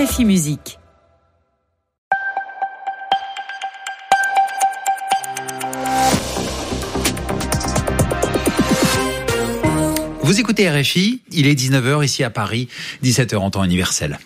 RFI Musique. Vous écoutez RFI, il est 19h ici à Paris, 17h en temps universel.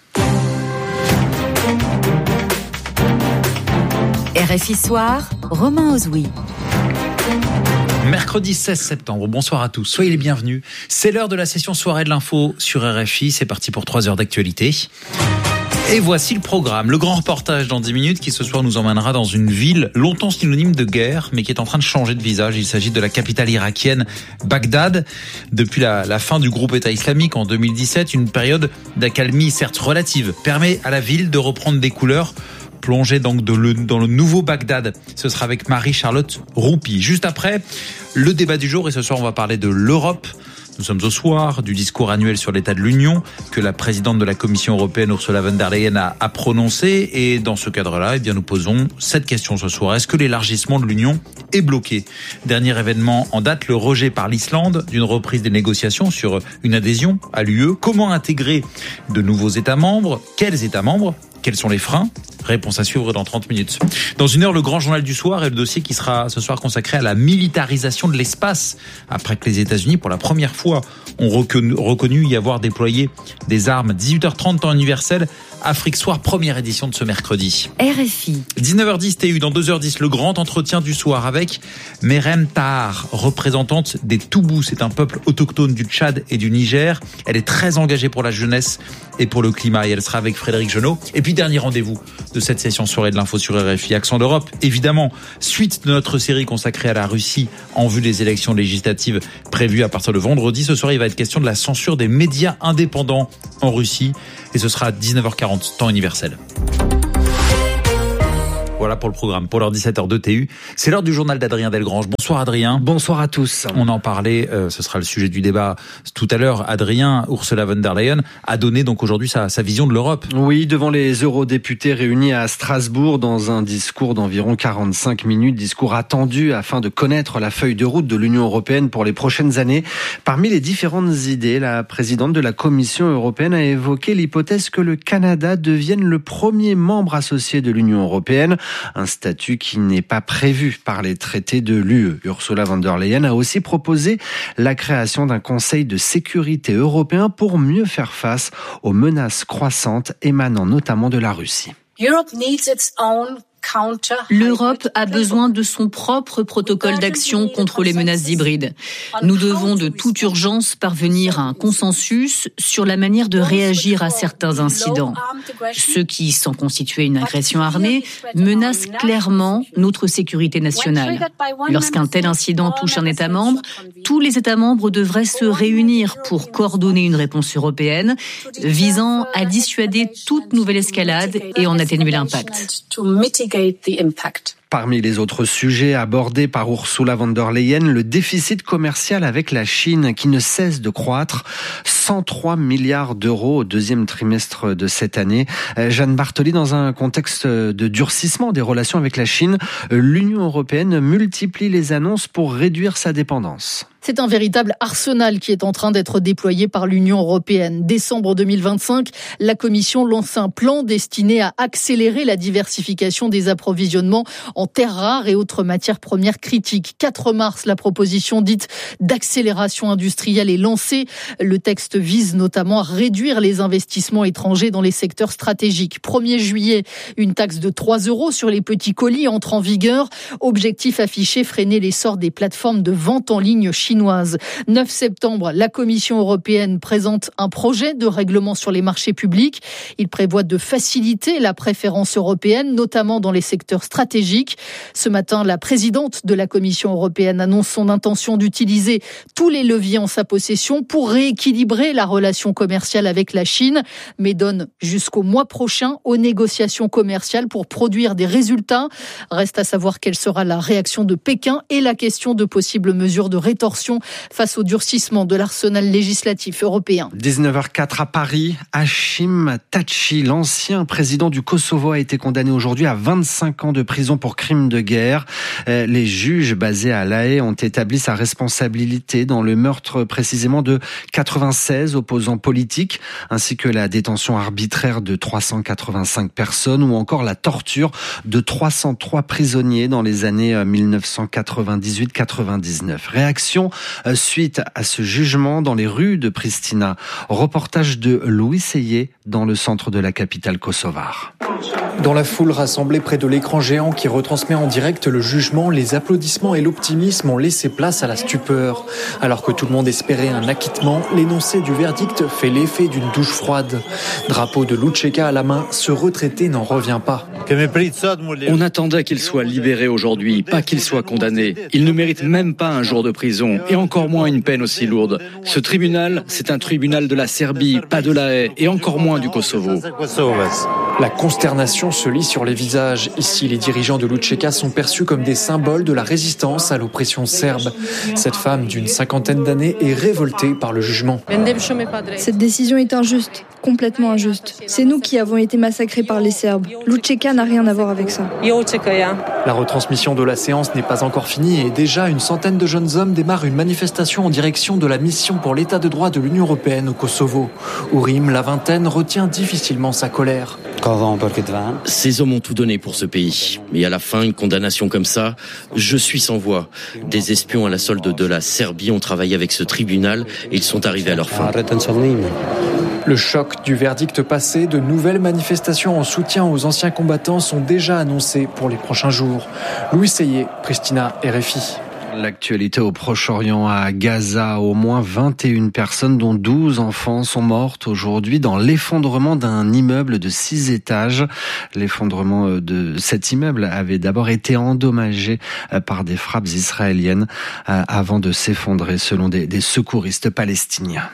RFI Soir, Romain Ozoui. Mercredi 16 septembre, bonsoir à tous, soyez les bienvenus. C'est l'heure de la session soirée de l'info sur RFI, c'est parti pour 3 heures d'actualité. Et voici le programme, le grand reportage dans 10 minutes qui ce soir nous emmènera dans une ville longtemps synonyme de guerre mais qui est en train de changer de visage. Il s'agit de la capitale irakienne, Bagdad. Depuis la fin du groupe État islamique en 2017, une période d'accalmie certes relative permet à la ville de reprendre des couleurs. Plongée donc dans le nouveau Bagdad. Ce sera avec Marie-Charlotte Roupi. Juste après, le débat du jour et ce soir on va parler de l'Europe. Nous sommes au soir du discours annuel sur l'état de l'Union que la présidente de la Commission européenne, Ursula von der Leyen, a prononcé. Et dans ce cadre-là, nous posons cette question ce soir. Est-ce que l'élargissement de l'Union est bloqué ? Dernier événement en date, le rejet par l'Islande d'une reprise des négociations sur une adhésion à l'UE. Comment intégrer de nouveaux États membres ? Quels États membres ? Quels sont les freins ? Réponse à suivre dans 30 minutes. Dans une heure, le grand journal du soir et le dossier qui sera ce soir consacré à la militarisation de l'espace. Après que les États-Unis, pour la première fois, ont reconnu y avoir déployé des armes. 18h30 temps universel. Afrique Soir, première édition de ce mercredi. RFI. 19h10 TU, dans 2h10, le grand entretien du soir avec Merem Tahar, représentante des Toubous. C'est un peuple autochtone du Tchad et du Niger. Elle est très engagée pour la jeunesse et pour le climat et elle sera avec Frédéric Genot. Et puis dernier rendez-vous de cette session soirée de l'info sur RFI, Accent d'Europe. Évidemment, suite de notre série consacrée à la Russie en vue des élections législatives prévues à partir de vendredi. Ce soir, il va être question de la censure des médias indépendants en Russie. Et ce sera à 19h40, temps universel. Voilà pour le programme. Pour l'heure 17h de TU, c'est l'heure du journal d'Adrien Delgrange. Bonsoir Adrien. Bonsoir à tous. On en parlait, ce sera le sujet du débat tout à l'heure. Adrien, Ursula von der Leyen a donné donc aujourd'hui sa vision de l'Europe. Oui, devant les eurodéputés réunis à Strasbourg dans un discours d'environ 45 minutes, discours attendu afin de connaître la feuille de route de l'Union européenne pour les prochaines années. Parmi les différentes idées, la présidente de la Commission européenne a évoqué l'hypothèse que le Canada devienne le premier membre associé de l'Union européenne. Un statut qui n'est pas prévu par les traités de l'UE. Ursula von der Leyen a aussi proposé la création d'un Conseil de sécurité européen pour mieux faire face aux menaces croissantes émanant notamment de la Russie. L'Europe a besoin de son propre protocole d'action contre les menaces hybrides. Nous devons de toute urgence parvenir à un consensus sur la manière de réagir à certains incidents. Ceux qui, sans constituer une agression armée, menacent clairement notre sécurité nationale. Lorsqu'un tel incident touche un État membre, tous les États membres devraient se réunir pour coordonner une réponse européenne visant à dissuader toute nouvelle escalade et en atténuer l'impact. Parmi les autres sujets abordés par Ursula von der Leyen, le déficit commercial avec la Chine qui ne cesse de croître, 103 milliards d'euros au deuxième trimestre de cette année. Jeanne Bartoli, dans un contexte de durcissement des relations avec la Chine, l'Union européenne multiplie les annonces pour réduire sa dépendance. C'est un véritable arsenal qui est en train d'être déployé par l'Union européenne. Décembre 2025, la Commission lance un plan destiné à accélérer la diversification des approvisionnements en terres rares et autres matières premières critiques. 4 mars, la proposition dite d'accélération industrielle est lancée. Le texte vise notamment à réduire les investissements étrangers dans les secteurs stratégiques. 1er juillet, une taxe de 3 € sur les petits colis entre en vigueur. Objectif affiché, freiner l'essor des plateformes de vente en ligne chinoises. 9 septembre, la Commission européenne présente un projet de règlement sur les marchés publics. Il prévoit de faciliter la préférence européenne, notamment dans les secteurs stratégiques. Ce matin, la présidente de la Commission européenne annonce son intention d'utiliser tous les leviers en sa possession pour rééquilibrer la relation commerciale avec la Chine, mais donne jusqu'au mois prochain aux négociations commerciales pour produire des résultats. Reste à savoir quelle sera la réaction de Pékin et la question de possibles mesures de rétorsion face au durcissement de l'arsenal législatif européen. 19h04 à Paris, Hashim Thaçi, l'ancien président du Kosovo, a été condamné aujourd'hui à 25 ans de prison pour crime de guerre. Les juges basés à La Haye ont établi sa responsabilité dans le meurtre précisément de 96 opposants politiques, ainsi que la détention arbitraire de 385 personnes ou encore la torture de 303 prisonniers dans les années 1998-99. Réaction suite à ce jugement dans les rues de Pristina. Reportage de Louis Seyé dans le centre de la capitale kosovare. Dans la foule rassemblée près de l'écran géant qui retransmet en direct le jugement, les applaudissements et l'optimisme ont laissé place à la stupeur. Alors que tout le monde espérait un acquittement, l'énoncé du verdict fait l'effet d'une douche froide. Drapeau de Lucheka à la main, ce retraité n'en revient pas. On attendait qu'il soit libéré aujourd'hui, pas qu'il soit condamné. Il ne mérite même pas un jour de prison, et encore moins une peine aussi lourde. Ce tribunal, c'est un tribunal de la Serbie, pas de La Haye, et encore moins du Kosovo. La consternation se lit sur les visages. Ici, les dirigeants de Lucheka sont perçus comme des symboles de la résistance à l'oppression serbe. Cette femme d'une 50aine d'années est révoltée par le jugement. Cette décision est injuste, complètement injuste. C'est nous qui avons été massacrés par les Serbes. Lucheka n'a rien à voir avec ça. La retransmission de la séance n'est pas encore finie et déjà une centaine de jeunes hommes démarrent une manifestation en direction de la mission pour l'état de droit de l'Union européenne au Kosovo. Ourim, la vingtaine, retient difficilement sa colère. Ces hommes ont tout donné pour ce pays. Mais à la fin, une condamnation comme ça, je suis sans voix. Des espions à la solde de la Serbie ont travaillé avec ce tribunal et ils sont arrivés à leur fin. Le choc du verdict passé, de nouvelles manifestations en soutien aux anciens combattants sont déjà annoncées pour les prochains jours. Louis Seyé, Pristina, RFI. L'actualité au Proche-Orient, à Gaza, au moins 21 personnes, dont 12 enfants, sont mortes aujourd'hui dans l'effondrement d'un immeuble de 6 étages. L'effondrement de cet immeuble avait d'abord été endommagé par des frappes israéliennes avant de s'effondrer, selon des secouristes palestiniens.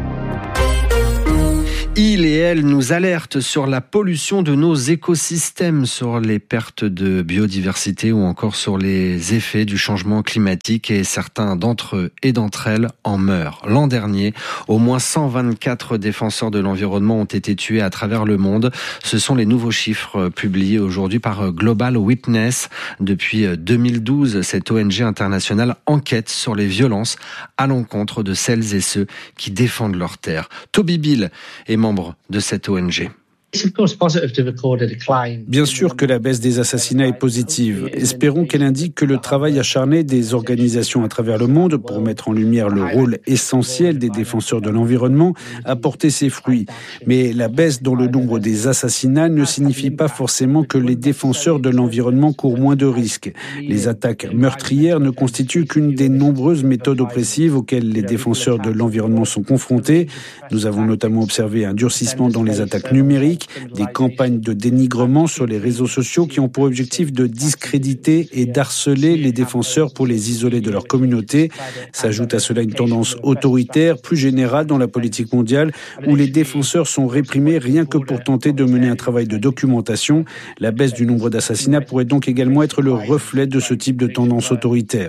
Il et elle nous alertent sur la pollution de nos écosystèmes, sur les pertes de biodiversité ou encore sur les effets du changement climatique, et certains d'entre eux et d'entre elles en meurent. L'an dernier, au moins 124 défenseurs de l'environnement ont été tués à travers le monde. Ce sont les nouveaux chiffres publiés aujourd'hui par Global Witness. Depuis 2012, cette ONG internationale enquête sur les violences à l'encontre de celles et ceux qui défendent leur terre. Toby Bill est membre de cette ONG. Bien sûr que la baisse des assassinats est positive. Espérons qu'elle indique que le travail acharné des organisations à travers le monde pour mettre en lumière le rôle essentiel des défenseurs de l'environnement a porté ses fruits. Mais la baisse dans le nombre des assassinats ne signifie pas forcément que les défenseurs de l'environnement courent moins de risques. Les attaques meurtrières ne constituent qu'une des nombreuses méthodes oppressives auxquelles les défenseurs de l'environnement sont confrontés. Nous avons notamment observé un durcissement dans les attaques numériques, des campagnes de dénigrement sur les réseaux sociaux qui ont pour objectif de discréditer et d'harceler les défenseurs pour les isoler de leur communauté. S'ajoute à cela une tendance autoritaire plus générale dans la politique mondiale où les défenseurs sont réprimés rien que pour tenter de mener un travail de documentation. La baisse du nombre d'assassinats pourrait donc également être le reflet de ce type de tendance autoritaire.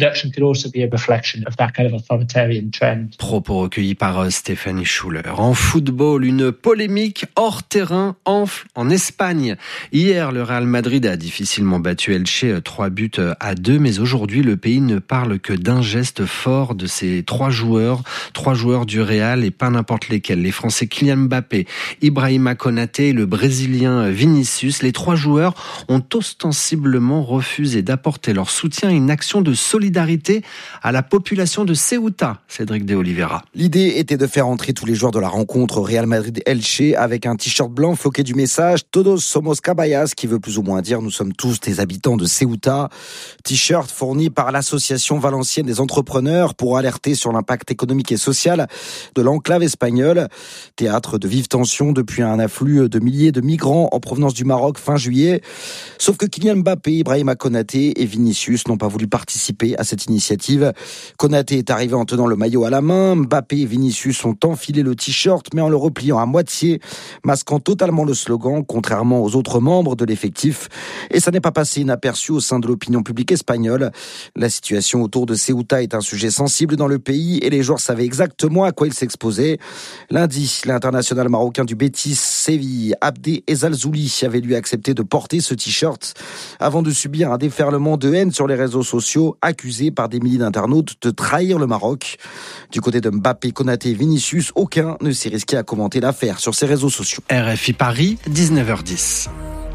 Propos recueillis par Stéphanie Schuller. En football, une polémique hors terrain enfle en Espagne. Hier, le Real Madrid a difficilement battu Elche 3-2, mais aujourd'hui, le pays ne parle que d'un geste fort de ces trois joueurs du Real et pas n'importe lesquels. Les Français Kylian Mbappé, Ibrahima Konaté et le Brésilien Vinicius. Les trois joueurs ont ostensiblement refusé d'apporter leur soutien à une action de solidarité à la population de Ceuta. Cédric de Oliveira. L'idée était de faire entrer tous les joueurs de la rencontre Real Madrid-Elche avec un t-shirt blanc floqué du message « Todos somos caballas » qui veut plus ou moins dire « Nous sommes tous des habitants de Ceuta ». T-shirt fourni par l'association valencienne des entrepreneurs pour alerter sur l'impact économique et social de l'enclave espagnole. Théâtre de vives tensions depuis un afflux de milliers de migrants en provenance du Maroc fin juillet. Sauf que Kylian Mbappé, Ibrahima Konaté et Vinicius n'ont pas voulu participer à cette initiative. Konaté est arrivé en tenant le maillot à la main. Mbappé et Vinicius ont enfilé le t-shirt mais en le repliant à moitié, masquant masquant totalement le slogan, contrairement aux autres membres de l'effectif. Et ça n'est pas passé inaperçu au sein de l'opinion publique espagnole. La situation autour de Ceuta est un sujet sensible dans le pays et les joueurs savaient exactement à quoi ils s'exposaient. Lundi, l'international marocain du Betis Séville, Abdé Ezalzouli, avait lui accepté de porter ce t-shirt avant de subir un déferlement de haine sur les réseaux sociaux, accusé par des milliers d'internautes de trahir le Maroc. Du côté de Mbappé, Konaté et Vinicius, aucun ne s'est risqué à commenter l'affaire sur ses réseaux sociaux. RFI Paris, 19h10.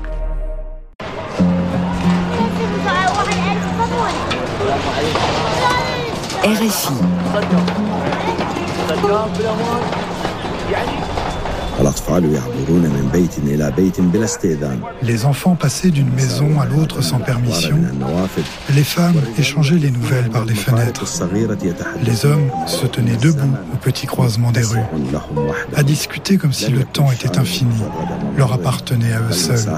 RFI. Les enfants passaient d'une maison à l'autre sans permission. Les femmes échangeaient les nouvelles par les fenêtres. Les hommes se tenaient debout au petit croisement des rues, à discuter comme si le temps était infini, leur appartenait à eux seuls.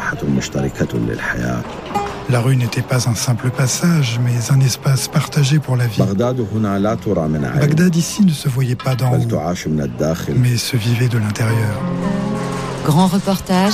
La rue n'était pas un simple passage, mais un espace partagé pour la vie. Bagdad ici ne se voyait pas d'en haut, mais se vivait de l'intérieur. Grand reportage,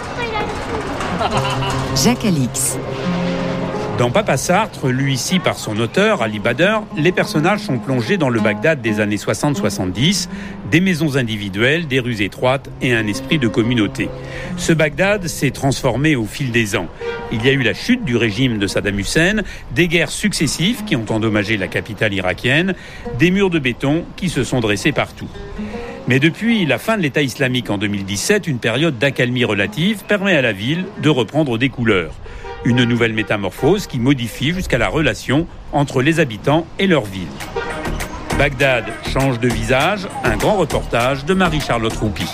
Jacques Alix. Dans Papa Sartre, lu ici par son auteur, Ali Bader, les personnages sont plongés dans le Bagdad des années 60-70, des maisons individuelles, des rues étroites et un esprit de communauté. Ce Bagdad s'est transformé au fil des ans. Il y a eu la chute du régime de Saddam Hussein, des guerres successives qui ont endommagé la capitale irakienne, des murs de béton qui se sont dressés partout. Mais depuis la fin de l'État islamique en 2017, une période d'accalmie relative permet à la ville de reprendre des couleurs. Une nouvelle métamorphose qui modifie jusqu'à la relation entre les habitants et leur ville. Bagdad change de visage, un grand reportage de Marie-Charlotte Roupi.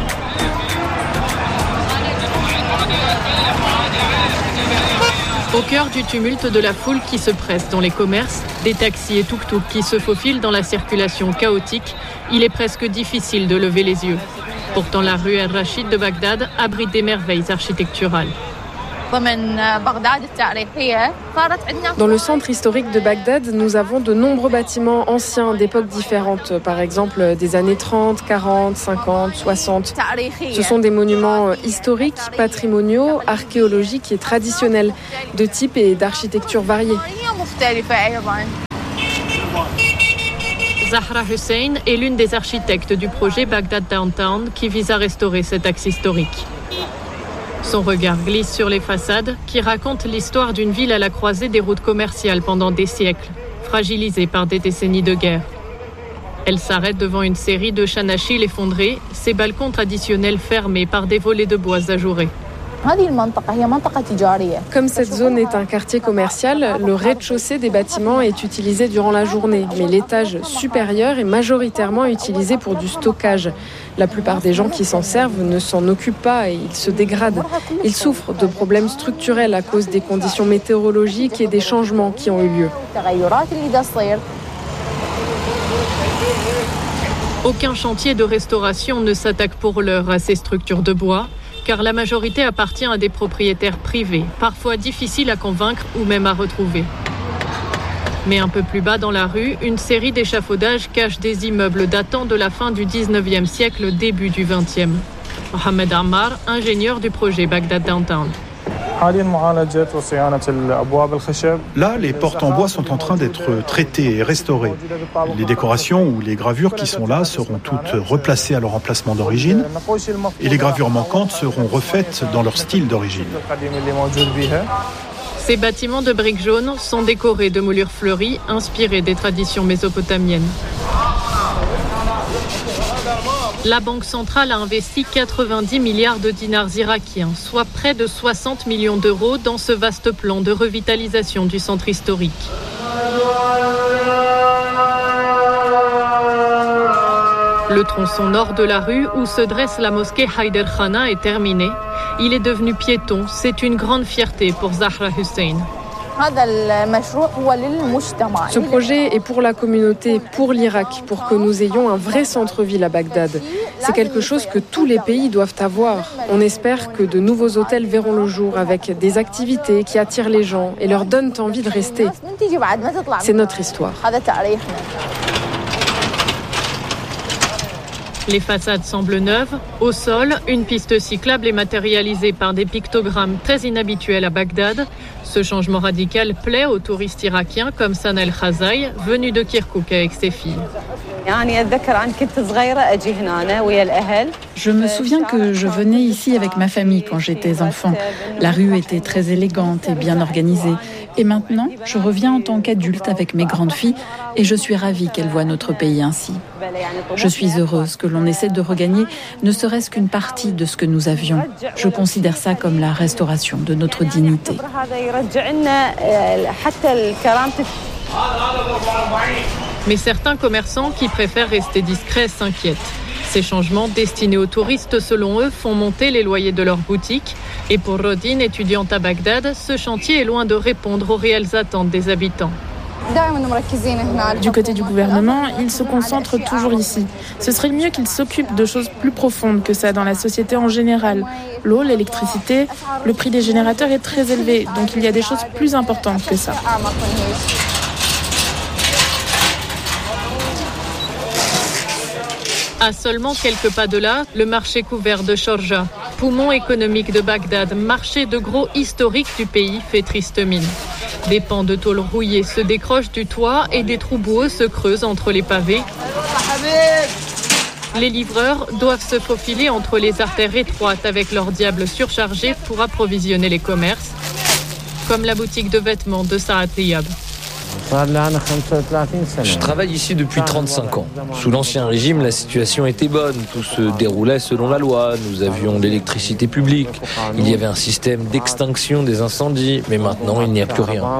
Au cœur du tumulte de la foule qui se presse dans les commerces, des taxis et tuk-tuk qui se faufilent dans la circulation chaotique, il est presque difficile de lever les yeux. Pourtant, la rue El-Rachid de Bagdad abrite des merveilles architecturales. Dans le centre historique de Bagdad, nous avons de nombreux bâtiments anciens d'époques différentes, par exemple des années 30, 40, 50, 60. Ce sont des monuments historiques, patrimoniaux, archéologiques et traditionnels, de type et d'architecture variées. Zahra Hussein est l'une des architectes du projet Bagdad Downtown qui vise à restaurer cet axe historique. Son regard glisse sur les façades qui racontent l'histoire d'une ville à la croisée des routes commerciales pendant des siècles, fragilisée par des décennies de guerre. Elle s'arrête devant une série de chanachils effondrés, ses balcons traditionnels fermés par des volets de bois ajourés. Comme cette zone est un quartier commercial, le rez-de-chaussée des bâtiments est utilisé durant la journée, mais l'étage supérieur est majoritairement utilisé pour du stockage. La plupart des gens qui s'en servent ne s'en occupent pas et ils se dégradent. Ils souffrent de problèmes structurels à cause des conditions météorologiques et des changements qui ont eu lieu. Aucun chantier de restauration ne s'attaque pour l'heure à ces structures de bois, car la majorité appartient à des propriétaires privés, parfois difficiles à convaincre ou même à retrouver. Mais un peu plus bas dans la rue, une série d'échafaudages cache des immeubles datant de la fin du 19e siècle, début du 20e. Mohamed Ammar, ingénieur du projet Bagdad Downtown. Là, les portes en bois sont en train d'être traitées et restaurées. Les décorations ou les gravures qui sont là seront toutes replacées à leur emplacement d'origine et les gravures manquantes seront refaites dans leur style d'origine. Ces bâtiments de briques jaunes sont décorés de moulures fleuries inspirées des traditions mésopotamiennes. La Banque centrale a investi 90 milliards de dinars irakiens, soit près de 60 millions d'euros dans ce vaste plan de revitalisation du centre historique. Le tronçon nord de la rue où se dresse la mosquée Haider Khana est terminé. Il est devenu piéton. C'est une grande fierté pour Zahra Hussein. Ce projet est pour la communauté, pour l'Irak, pour que nous ayons un vrai centre-ville à Bagdad. C'est quelque chose que tous les pays doivent avoir. On espère que de nouveaux hôtels verront le jour avec des activités qui attirent les gens et leur donnent envie de rester. C'est notre histoire. Les façades semblent neuves. Au sol, une piste cyclable est matérialisée par des pictogrammes très inhabituels à Bagdad. Ce changement radical plaît aux touristes irakiens comme Sana El Khazaï, venu de Kirkouk avec ses filles. Je me souviens que je venais ici avec ma famille quand j'étais enfant. La rue était très élégante et bien organisée. Et maintenant, je reviens en tant qu'adulte avec mes grandes filles et je suis ravie qu'elles voient notre pays ainsi. Je suis heureuse que l'on essaie de regagner ne serait-ce qu'une partie de ce que nous avions. Je considère ça comme la restauration de notre dignité. Mais certains commerçants qui préfèrent rester discrets s'inquiètent. Ces changements destinés aux touristes, selon eux, font monter les loyers de leurs boutiques. Et pour Rodine, étudiante à Bagdad, ce chantier est loin de répondre aux réelles attentes des habitants. Du côté du gouvernement, ils se concentrent toujours ici. Ce serait mieux qu'ils s'occupent de choses plus profondes que ça dans la société en général. L'eau, l'électricité, le prix des générateurs est très élevé, donc il y a des choses plus importantes que ça. À seulement quelques pas de là, le marché couvert de Sharjah, poumon économique de Bagdad, marché de gros historique du pays, fait triste mine. Des pans de tôle rouillés se décrochent du toit et des trous boueux se creusent entre les pavés. Les livreurs doivent se faufiler entre les artères étroites avec leurs diables surchargés pour approvisionner les commerces, comme la boutique de vêtements de Saad Diab. Je travaille ici depuis 35 ans. Sous l'Ancien Régime, la situation était bonne. Tout se déroulait selon la loi. Nous avions l'électricité publique. Il y avait un système d'extinction des incendies. Mais maintenant, il n'y a plus rien.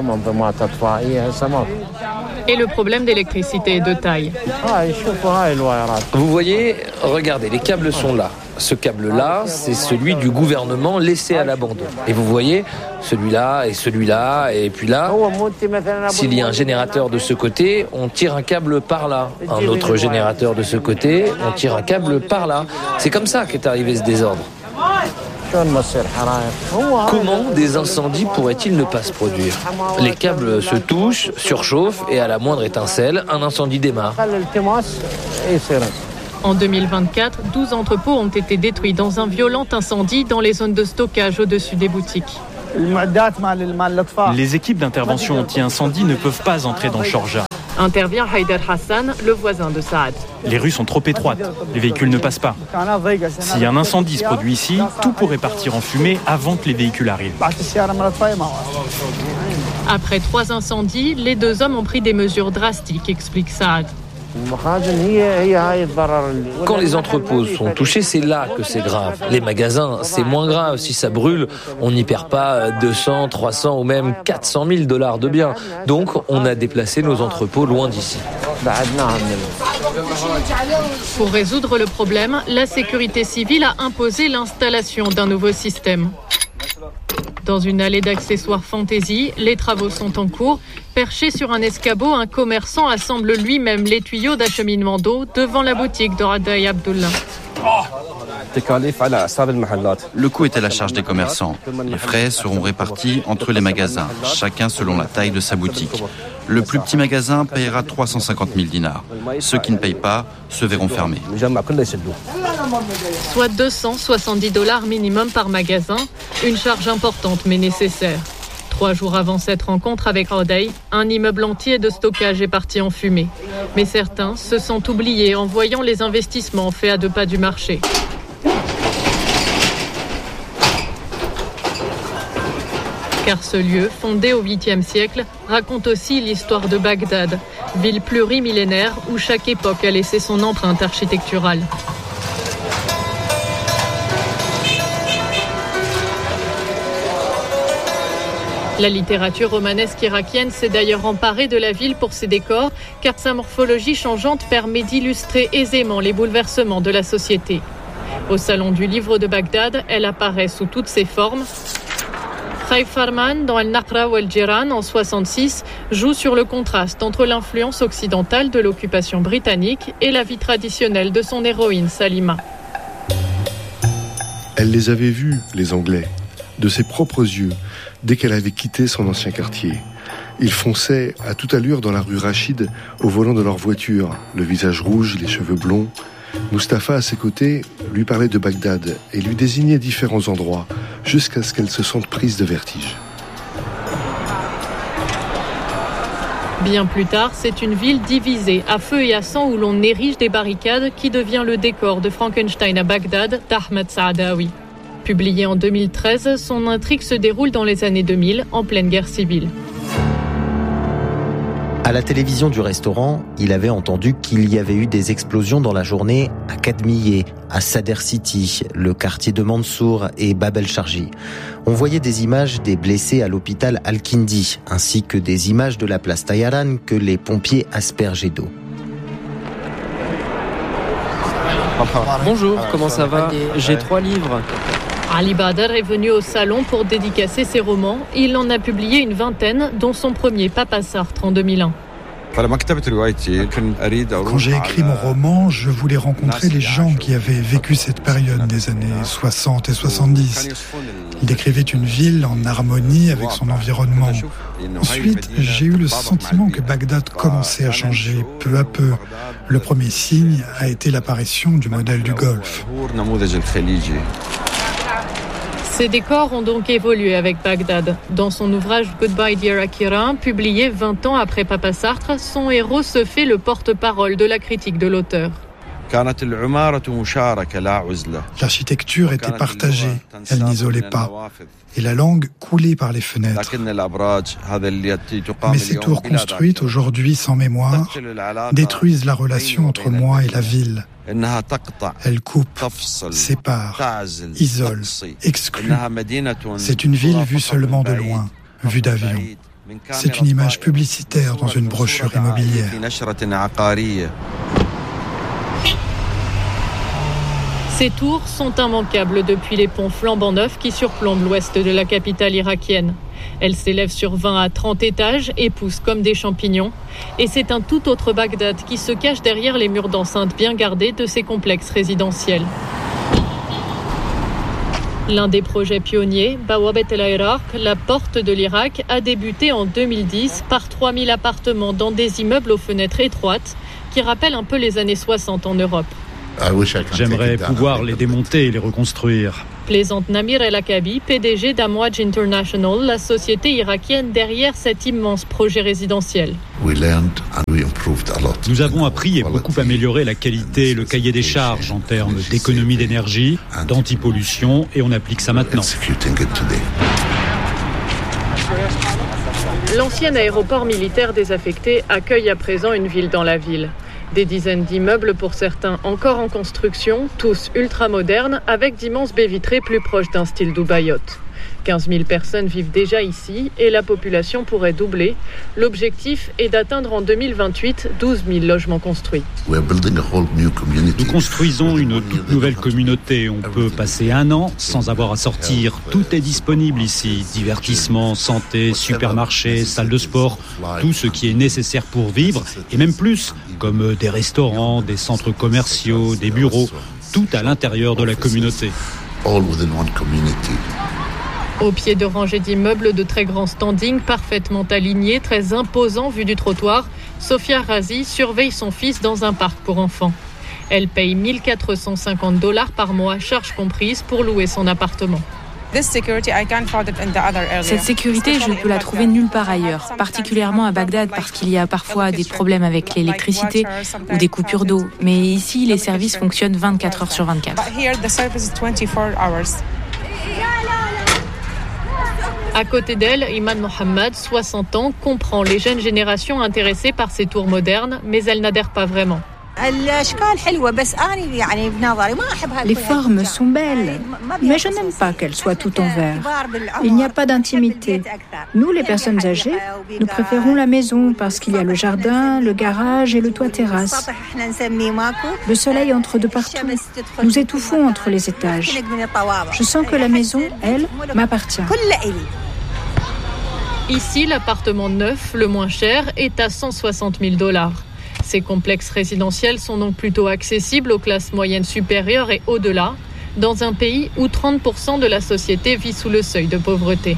Et le problème d'électricité est de taille. Vous voyez, regardez, les câbles sont là. Ce câble-là, c'est celui du gouvernement laissé à l'abandon. Et vous voyez, celui-là, et puis là, s'il y a un générateur de ce côté, on tire un câble par là. Un autre générateur de ce côté, on tire un câble par là. C'est comme ça qu'est arrivé ce désordre. Comment des incendies pourraient-ils ne pas se produire ? Les câbles se touchent, surchauffent et à la moindre étincelle, un incendie démarre. En 2024, 12 entrepôts ont été détruits dans un violent incendie dans les zones de stockage au-dessus des boutiques. Les équipes d'intervention anti-incendie ne peuvent pas entrer dans Sharjah. Intervient Haider Hassan, le voisin de Saad. Les rues sont trop étroites, les véhicules ne passent pas. Si un incendie se produit ici, tout pourrait partir en fumée avant que les véhicules arrivent. Après 3 incendies, les 2 hommes ont pris des mesures drastiques, explique Saad. Quand les entrepôts sont touchés, c'est là que c'est grave. Les magasins, c'est moins grave. Si ça brûle, on n'y perd pas 200, 300 ou même 400 000 $ de biens. Donc, on a déplacé nos entrepôts loin d'ici. Pour résoudre le problème, la sécurité civile a imposé l'installation d'un nouveau système. Dans une allée d'accessoires fantaisie, les travaux sont en cours. Perché sur un escabeau, un commerçant assemble lui-même les tuyaux d'acheminement d'eau devant la boutique de Radaï Abdullah. Le coût est à la charge des commerçants. Les frais seront répartis entre les magasins, chacun selon la taille de sa boutique. Le plus petit magasin payera 350 000 dinars. Ceux qui ne payent pas se verront fermés. Soit 270 $ minimum par magasin, une charge importante mais nécessaire. 3 jours avant cette rencontre avec Radaï, un immeuble entier de stockage est parti en fumée. Mais certains se sentent oubliés en voyant les investissements faits à 2 pas du marché. Car ce lieu, fondé au 8e siècle, raconte aussi l'histoire de Bagdad, ville plurimillénaire où chaque époque a laissé son empreinte architecturale. La littérature romanesque irakienne s'est d'ailleurs emparée de la ville pour ses décors, car sa morphologie changeante permet d'illustrer aisément les bouleversements de la société. Au Salon du Livre de Bagdad, elle apparaît sous toutes ses formes. Khaïf Farman, dans El Naqra ou El Jiran, en 1966, joue sur le contraste entre l'influence occidentale de l'occupation britannique et la vie traditionnelle de son héroïne Salima. Elle les avait vus, les Anglais, de ses propres yeux, dès qu'elle avait quitté son ancien quartier. Ils fonçaient à toute allure dans la rue Rachid au volant de leur voiture, le visage rouge, les cheveux blonds. Mustapha, à ses côtés, lui parlait de Bagdad et lui désignait différents endroits jusqu'à ce qu'elle se sente prise de vertige. Bien plus tard, c'est une ville divisée, à feu et à sang, où l'on érige des barricades qui devient le décor de Frankenstein à Bagdad d'Ahmed Saadawi. Publié en 2013, son intrigue se déroule dans les années 2000, en pleine guerre civile. À la télévision du restaurant, il avait entendu qu'il y avait eu des explosions dans la journée à Kadmiye, à Sadr City, le quartier de Mansour et Bab el-Sharji. On voyait des images des blessés à l'hôpital Al-Kindi, ainsi que des images de la place Tayaran que les pompiers aspergeaient d'eau. Bonjour, comment ça va ? J'ai 3 livres. Ali Badr est venu au salon pour dédicacer ses romans. Il en a publié une vingtaine, dont son premier Papa Sartre en 2001. Quand j'ai écrit mon roman, je voulais rencontrer les gens qui avaient vécu cette période des années 60 et 70. Il décrivait une ville en harmonie avec son environnement. Ensuite, j'ai eu le sentiment que Bagdad commençait à changer peu à peu. Le premier signe a été l'apparition du modèle du Golfe. Ces décors ont donc évolué avec Bagdad. Dans son ouvrage Goodbye Dear Akira, publié 20 ans après Papa Sartre, son héros se fait le porte-parole de la critique de l'auteur. L'architecture était partagée, elle n'isolait pas, et la langue coulait par les fenêtres. Mais ces tours construites aujourd'hui sans mémoire détruisent la relation entre moi et la ville. Elle coupe, sépare, isole, exclut. C'est une ville vue seulement de loin, vue d'avion. C'est une image publicitaire dans une brochure immobilière. Ces tours sont immanquables depuis les ponts flambant neufs qui surplombent l'ouest de la capitale irakienne. Elles s'élèvent sur 20 à 30 étages et poussent comme des champignons. Et c'est un tout autre Bagdad qui se cache derrière les murs d'enceinte bien gardés de ces complexes résidentiels. L'un des projets pionniers, Bawabet el-Iraq, la porte de l'Irak, a débuté en 2010 par 3000 appartements dans des immeubles aux fenêtres étroites qui rappellent un peu les années 60 en Europe. J'aimerais pouvoir les démonter et les reconstruire. Plaisante Namir El Akabi, PDG d'Amwaj International, la société irakienne derrière cet immense projet résidentiel. Nous avons appris et beaucoup amélioré la qualité et le cahier des charges en termes d'économie d'énergie, d'antipollution, et on applique ça maintenant. L'ancien aéroport militaire désaffecté accueille à présent une ville dans la ville. Des dizaines d'immeubles pour certains encore en construction, tous ultra-modernes, avec d'immenses baies vitrées plus proches d'un style Dubaïot. 15 000 personnes vivent déjà ici et la population pourrait doubler. L'objectif est d'atteindre en 2028 12 000 logements construits. Nous construisons une toute nouvelle communauté. On peut passer 1 an sans avoir à sortir. Tout est disponible ici. Divertissement, santé, supermarché, salle de sport, tout ce qui est nécessaire pour vivre et même plus, comme des restaurants, des centres commerciaux, des bureaux, tout à l'intérieur de la communauté. Au pied de rangées d'immeubles de très grand standing, parfaitement alignés, très imposants vu du trottoir, Sofia Razi surveille son fils dans un parc pour enfants. Elle paye $1 450 par mois, charges comprises, pour louer son appartement. Cette sécurité, je ne peux la trouver nulle part ailleurs, particulièrement à Bagdad parce qu'il y a parfois des problèmes avec l'électricité ou des coupures d'eau. Mais ici, les services fonctionnent 24 heures sur 24. À côté d'elle, Iman Mohammad, 60 ans, comprend les jeunes générations intéressées par ces tours modernes, mais elle n'adhère pas vraiment. Les formes sont belles, mais je n'aime pas qu'elles soient toutes en verre. Il n'y a pas d'intimité. Nous, les personnes âgées, nous préférons la maison parce qu'il y a le jardin, le garage et le toit terrasse. Le soleil entre de partout. Nous étouffons entre les étages. Je sens que la maison, elle, m'appartient. Ici, l'appartement neuf, le moins cher, est à $160 000. Ces complexes résidentiels sont donc plutôt accessibles aux classes moyennes supérieures et au-delà, dans un pays où 30% de la société vit sous le seuil de pauvreté.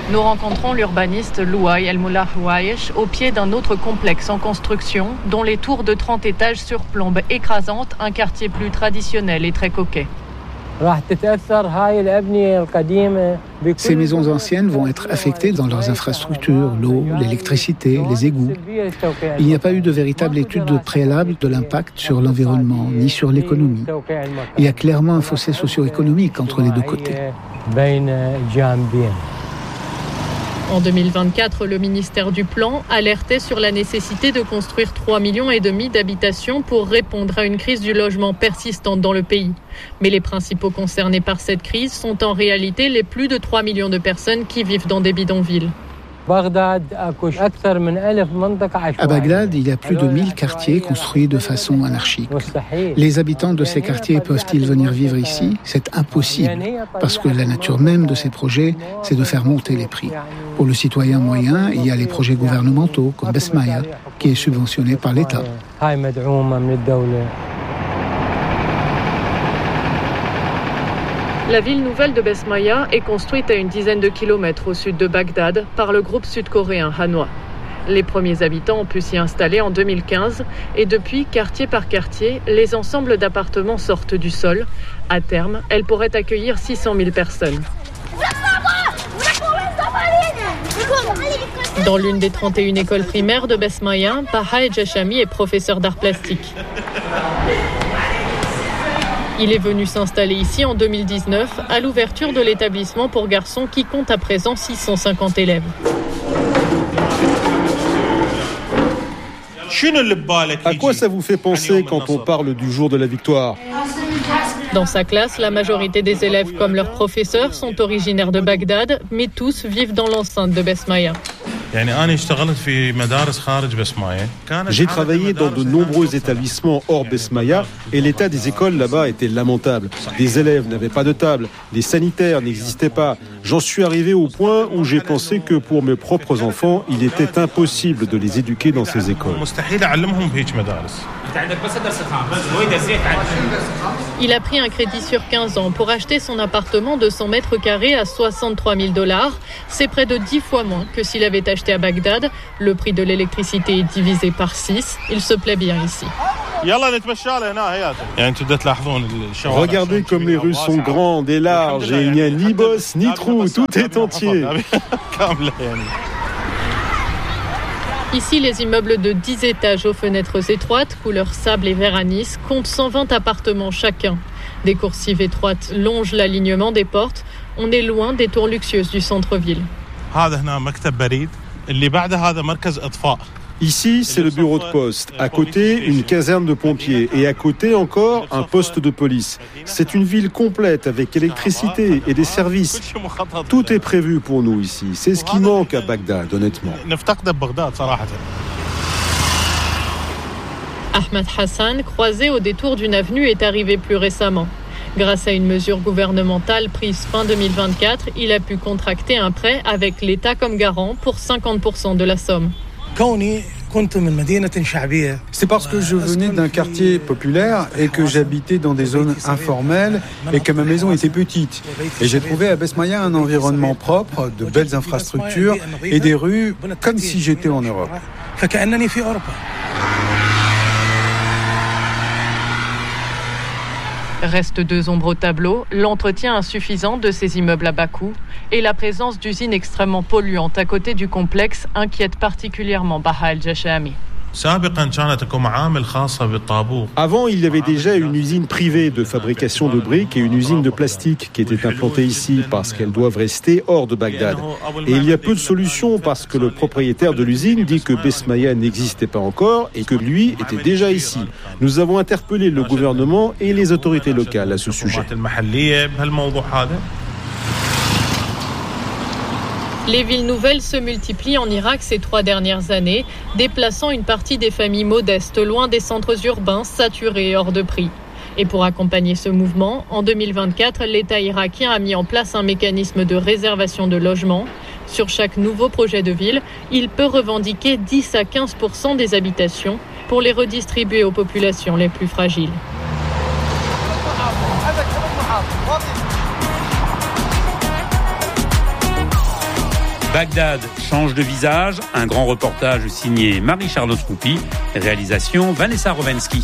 Nous rencontrons l'urbaniste Louaï El-Moullah Houaïch au pied d'un autre complexe en construction dont les tours de 30 étages surplombent écrasantes un quartier plus traditionnel et très coquet. Ces maisons anciennes vont être affectées dans leurs infrastructures, l'eau, l'électricité, les égouts. Il n'y a pas eu de véritable étude préalable de l'impact sur l'environnement, ni sur l'économie. Il y a clairement un fossé socio-économique entre les deux côtés. En 2024, le ministère du Plan alertait sur la nécessité de construire 3,5 millions d'habitations pour répondre à une crise du logement persistante dans le pays. Mais les principaux concernés par cette crise sont en réalité les plus de 3 millions de personnes qui vivent dans des bidonvilles. À Bagdad, il y a plus de 1000 quartiers construits de façon anarchique. Les habitants de ces quartiers peuvent-ils venir vivre ici ? C'est impossible, parce que la nature même de ces projets, c'est de faire monter les prix. Pour le citoyen moyen, il y a les projets gouvernementaux, comme Besmaya, qui est subventionné par l'État. La ville nouvelle de Besmaya est construite à une dizaine de kilomètres au sud de Bagdad par le groupe sud-coréen Hanwha. Les premiers habitants ont pu s'y installer en 2015 et depuis, quartier par quartier, les ensembles d'appartements sortent du sol. À terme, elle pourrait accueillir 600 000 personnes. Dans l'une des 31 écoles primaires de Besmaya, Baha El-Jashami est professeur d'art plastique. Il est venu s'installer ici en 2019 à l'ouverture de l'établissement pour garçons qui compte à présent 650 élèves. À quoi ça vous fait penser quand on parle du jour de la victoire ? Dans sa classe, la majorité des élèves comme leurs professeurs sont originaires de Bagdad, mais tous vivent dans l'enceinte de Besmaya. J'ai travaillé dans de nombreux établissements hors Besmaya et l'état des écoles là-bas était lamentable. Les élèves n'avaient pas de table, les sanitaires n'existaient pas. J'en suis arrivé au point où j'ai pensé que pour mes propres enfants, il était impossible de les éduquer dans ces écoles. Il a pris un crédit sur 15 ans pour acheter son appartement de 100 mètres carrés à $63 000. C'est près de 10 fois moins que s'il avait acheté à Bagdad. Le prix de l'électricité est divisé par 6. Il se plaît bien ici. Regardez comme les rues sont grandes et larges et il n'y a ni bosse ni trou, tout est entier. Ici, les immeubles de 10 étages aux fenêtres étroites, couleur sable et vert anis, comptent 120 appartements chacun. Des coursives étroites longent l'alignement des portes. On est loin des tours luxueuses du centre-ville. Ici, c'est le bureau de poste. À côté, une caserne de pompiers. Et à côté encore, un poste de police. C'est une ville complète avec électricité et des services. Tout est prévu pour nous ici. C'est ce qui manque à Bagdad, honnêtement. Ahmed Hassan, croisé au détour d'une avenue, est arrivé plus récemment. Grâce à une mesure gouvernementale prise fin 2024, il a pu contracter un prêt avec l'État comme garant pour 50% de la somme. C'est parce que je venais d'un quartier populaire et que j'habitais dans des zones informelles et que ma maison était petite. Et j'ai trouvé à Besmaya un environnement propre, de belles infrastructures et des rues comme si j'étais en Europe. Restent deux ombres au tableau, l'entretien insuffisant de ces immeubles à bas coût et la présence d'usines extrêmement polluantes à côté du complexe inquiète particulièrement Baha El-Jashami. Avant, il y avait déjà une usine privée de fabrication de briques et une usine de plastique qui étaient implantées ici parce qu'elles doivent rester hors de Bagdad. Et il y a peu de solutions parce que le propriétaire de l'usine dit que Besmaya n'existait pas encore et que lui était déjà ici. Nous avons interpellé le gouvernement et les autorités locales à ce sujet. Les villes nouvelles se multiplient en Irak ces 3 dernières années, déplaçant une partie des familles modestes loin des centres urbains saturés et hors de prix. Et pour accompagner ce mouvement, en 2024, l'État irakien a mis en place un mécanisme de réservation de logements. Sur chaque nouveau projet de ville, il peut revendiquer 10 à 15% des habitations pour les redistribuer aux populations les plus fragiles. Bagdad change de visage. Un grand reportage signé Marie-Charlotte Roupi. Réalisation Vanessa Rovensky.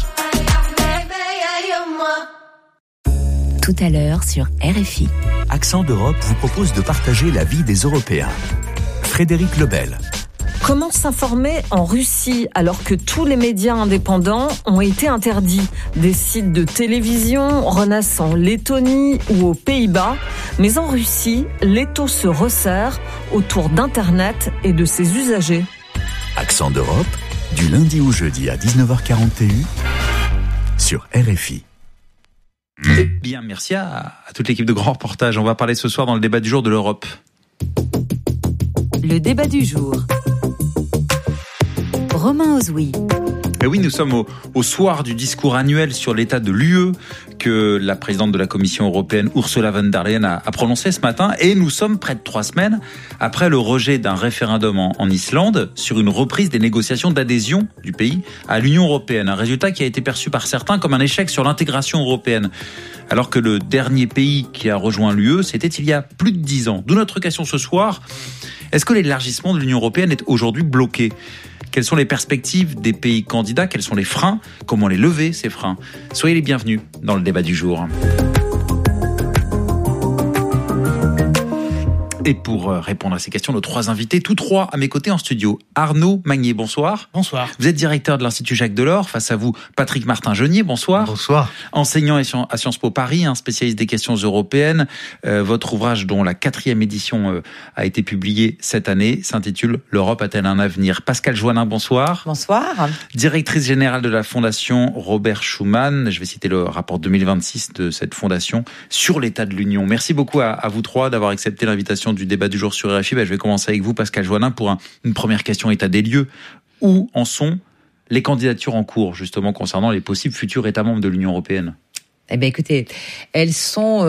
Tout à l'heure sur RFI. Accent d'Europe vous propose de partager la vie des Européens. Frédéric Lebel. Comment s'informer en Russie alors que tous les médias indépendants ont été interdits? Des sites de télévision renaissent en Lettonie ou aux Pays-Bas. Mais en Russie, l'étau se resserre autour d'Internet et de ses usagers. Accent d'Europe, du lundi au jeudi à 19h41 sur RFI. Bien, merci à toute l'équipe de Grand Reportage. On va parler ce soir dans le débat du jour de l'Europe. Le débat du jour. Romain Ozoui. Et oui, nous sommes au soir du discours annuel sur l'état de l'UE que la présidente de la Commission européenne, Ursula von der Leyen, a prononcé ce matin. Et nous sommes près de 3 semaines après le rejet d'un référendum en Islande sur une reprise des négociations d'adhésion du pays à l'Union européenne. Un résultat qui a été perçu par certains comme un échec sur l'intégration européenne. Alors que le dernier pays qui a rejoint l'UE, c'était il y a plus de 10 ans. D'où notre question ce soir. Est-ce que l'élargissement de l'Union européenne est aujourd'hui bloqué ? Quelles sont les perspectives des pays candidats? Quels sont les freins? Comment les lever, ces freins? Soyez les bienvenus dans le débat du jour. Et pour répondre à ces questions, nos 3 invités, tous 3 à mes côtés en studio. Arnaud Magnier, bonsoir. Bonsoir. Vous êtes directeur de l'Institut Jacques Delors. Face à vous, Patrick Martin-Genier, bonsoir. Bonsoir. Enseignant à Sciences Po Paris, spécialiste des questions européennes. Votre ouvrage, dont la 4e édition a été publiée cette année, s'intitule « L'Europe a-t-elle un avenir ?» Pascale Joannin, bonsoir. Bonsoir. Directrice générale de la Fondation Robert Schuman. Je vais citer le rapport 2026 de cette fondation sur l'état de l'Union. Merci beaucoup à vous 3 d'avoir accepté l'invitation du débat du jour sur RFI. Je vais commencer avec vous, Pascale Joannin, pour une première question état des lieux. Où en sont les candidatures en cours, justement, concernant les possibles futurs États membres de l'Union européenne? Eh bien, écoutez, elles sont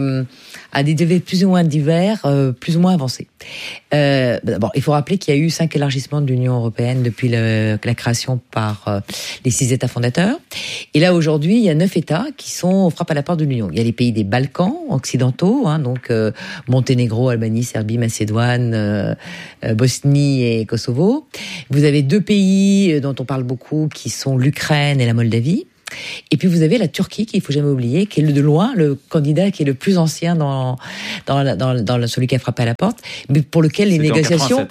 à des degrés plus ou moins divers, plus ou moins avancés. D'abord, il faut rappeler qu'il y a eu 5 élargissements de l'Union européenne depuis la création par les 6 États fondateurs. Et là, aujourd'hui, il y a 9 États qui frappent à la porte de l'Union. Il y a les pays des Balkans occidentaux, donc Monténégro, Albanie, Serbie, Macédoine, Bosnie et Kosovo. Vous avez 2 pays dont on parle beaucoup, qui sont l'Ukraine et la Moldavie. Et puis vous avez la Turquie, qu'il faut jamais oublier, qui est de loin le candidat qui est le plus ancien dans celui qui a frappé à la porte, mais pour lequel les négociations